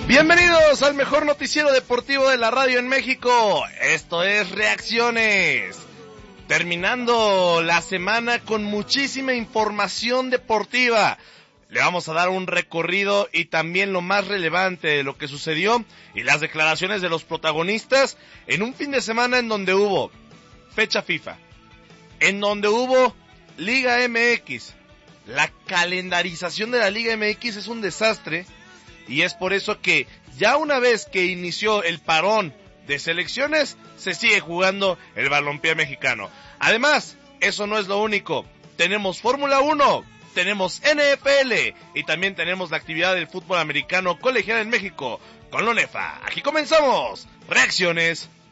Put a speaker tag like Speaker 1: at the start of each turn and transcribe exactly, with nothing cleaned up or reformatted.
Speaker 1: Bienvenidos al mejor noticiero deportivo de la radio en México. Esto es Reacciones. Terminando la semana con muchísima información deportiva. Le vamos a dar un recorrido y también lo más relevante de lo que sucedió y las declaraciones de los protagonistas en un fin de semana en donde hubo fecha FIFA, en donde hubo Liga M X. La calendarización de la Liga M X es un desastre. Y es por eso que ya una vez que inició el parón de selecciones, se sigue jugando el balompié mexicano. Además, eso no es lo único. Tenemos Fórmula uno, tenemos N F L y también tenemos la actividad del fútbol americano colegial en México con la ONEFA. Aquí comenzamos. Reacciones.